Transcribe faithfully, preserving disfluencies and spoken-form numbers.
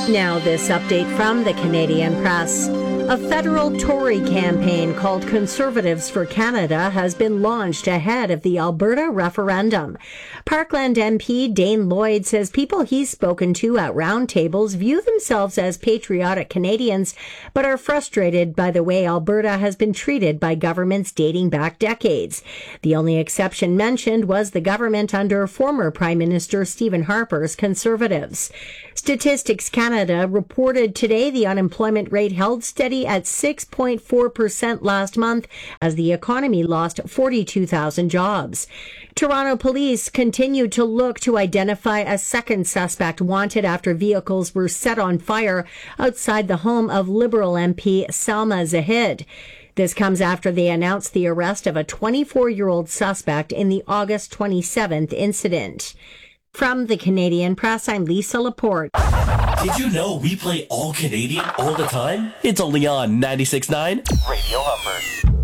Now this update from the Canadian Press. A federal Tory campaign called Conservatives for Canada has been launched ahead of the Alberta referendum. Parkland M P Dane Lloyd says people he's spoken to at roundtables view themselves as patriotic Canadians, but are frustrated by the way Alberta has been treated by governments dating back decades. The only exception mentioned was the government under former Prime Minister Stephen Harper's Conservatives. Statistics Canada reported today the unemployment rate held steady at six point four percent last month as the economy lost forty-two thousand jobs. Toronto police continued to look to identify a second suspect wanted after vehicles were set on fire outside the home of Liberal M P Salma Zahid. This comes after they announced the arrest of a twenty-four-year-old suspect in the August twenty-seventh incident. From the Canadian Press, I'm Lisa Laporte. Did you know we play all Canadian all the time? It's only on ninety-six point nine Radio Humber.